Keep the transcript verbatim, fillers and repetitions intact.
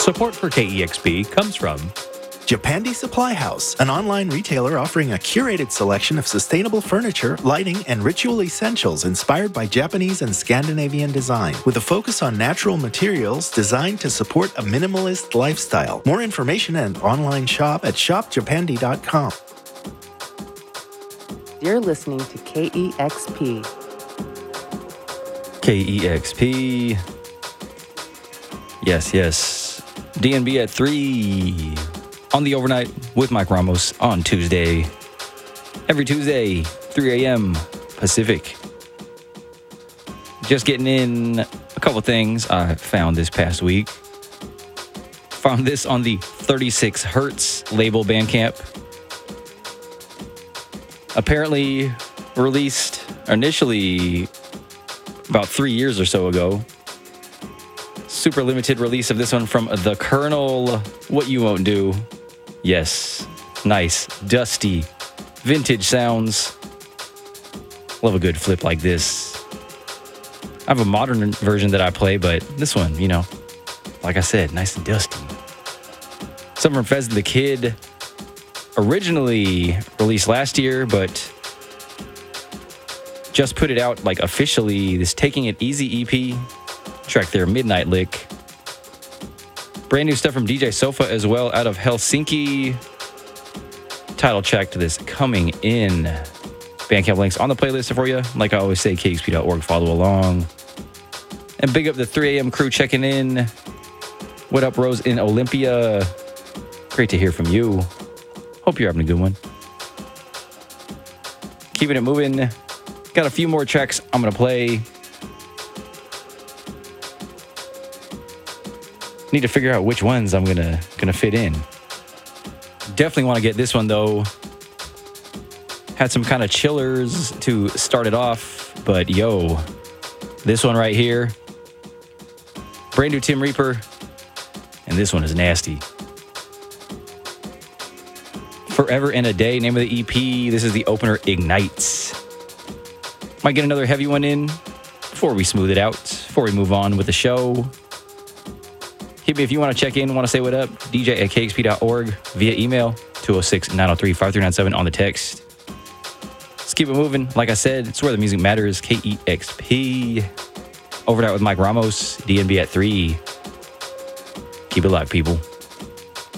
Support for K E X P comes from Japandi Supply House, an online retailer offering a curated selection of sustainable furniture, lighting, and ritual essentials inspired by Japanese and Scandinavian design, with a focus on natural materials designed to support a minimalist lifestyle. More information and online shop at shop japandi dot com. You're listening to K E X P. K E X P. Yes, yes. D N B at three. On the overnight with Mike Ramos on Tuesday. Every Tuesday, three a.m. Pacific. Just getting in a couple things I found this past week. Found this on the thirty-six Hertz label Bandcamp. Apparently released initially about three years or so ago. Super limited release of this one from The Colonel. What You Won't Do. Yes, nice, dusty, vintage sounds. Love a good flip like this. I have a modern version that I play, but this one, you know, like I said, nice and dusty. Something from Fez the Kid, originally released last year, but just put it out like officially. This Taking It Easy E P, track there, Midnight Lick. Brand new stuff from D J Sofa as well, out of Helsinki. Title track to this coming in. Bandcamp links on the playlist for you. Like I always say, K X P dot org, follow along. And big up the three a.m. crew checking in. What up, Rose in Olympia? Great to hear from you. Hope you're having a good one. Keeping it moving. Got a few more tracks I'm going to play. Need to figure out which ones I'm gonna gonna fit in. Definitely want to get this one though. Had some kind of chillers to start it off, but yo, this one right here, brand new Tim Reaper, and this one is nasty. Forever and a Day, name of the E P. This is the opener, Ignites. Might get another heavy one in before we smooth it out, before we move on with the show. Hit me if you want to check in, want to say what up. D J at K X P dot org via email, two oh six, nine oh three, five three nine seven on the text. Let's keep it moving. Like I said, it's where the music matters. K E X P. Overnight with Mike Ramos, D N B at three. Keep it locked, people.